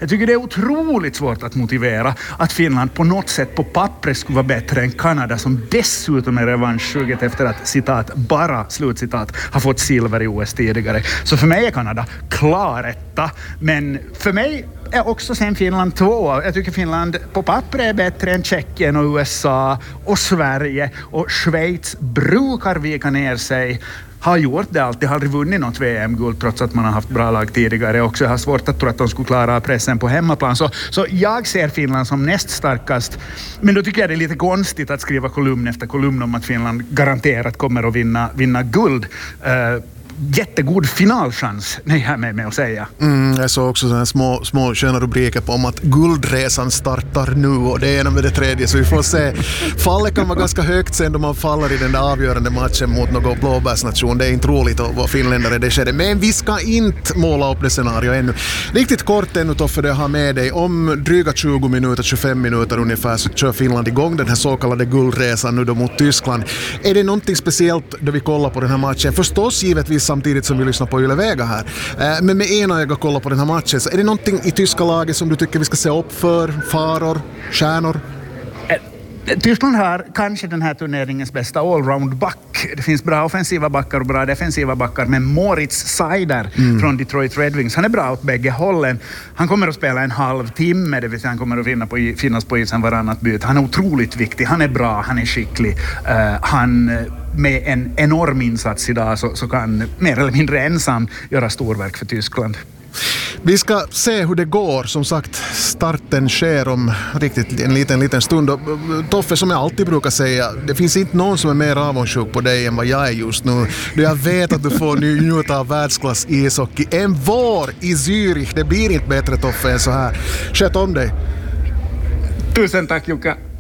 Jag tycker det är otroligt svårt att motivera att Finland på något sätt på pappret skulle vara bättre än Kanada, som dessutom är revanschsuget efter att, citat, bara, slutcitat, har fått silver i OS tidigare. Så för mig är Kanada klaretta, men för mig är också sen Finland 2. Jag tycker Finland på pappret är bättre än Tjeckien och USA och Sverige, och Schweiz brukar vika ner sig. Har gjort det alltid, har aldrig vunnit något VM-guld trots att man har haft bra lag tidigare också. Jag har svårt att tro att de skulle klara pressen på hemmaplan. Så jag ser Finland som näst starkast. Men då tycker jag det är lite konstigt att skriva kolumn efter kolumn om att Finland garanterat kommer att vinna guld. Jättegod finalchans, nej, här med att säga. Jag såg också sådana små sköna rubriker på om att guldresan startar nu, och det ena med det tredje, så vi får se. Fallet kan vara ganska högt sen då man faller i den där avgörande matchen mot någon blåbärsnation. Det är inte roligt att vara finländare, det skedde. Men vi ska inte måla upp det scenario ännu. Riktigt kort ännu, Toffe, det jag har med dig. Om dryga 20 minuter, 25 minuter ungefär, så kör Finland igång den här så kallade guldresan nu då mot Tyskland. Är det någonting speciellt då vi kollar på den här matchen? Förstås givetvis samtidigt som vi lyssnar på Yle Vega här. Men med ena öga kolla på den här matchen, så är det någonting i tyska laget som du tycker vi ska se upp för? Faror, stjärnor? Tyskland har kanske den här turneringens bästa allround-back. Det finns bra offensiva backar och bra defensiva backar, men Moritz Seider från Detroit Red Wings, han är bra åt bägge hållen. Han kommer att spela en halvtimme, det vill säga han kommer att finnas på isen varannat byte. Han är otroligt viktig, han är bra, han är skicklig. Han med en enorm insats idag så kan mer eller mindre ensam göra storverk för Tyskland. Vi ska se hur det går. Som sagt, starten sker om riktigt en liten stund. Och Toffe, som jag alltid brukar säga, det finns inte någon som är mer avundsjuk på dig än vad jag är just nu. Jag vet att du får njuta av världsklass ishockey. En vår i Zürich. Det blir inte bättre, Toffe, än så här. Sköt om dig. Tusen tack, Jukka.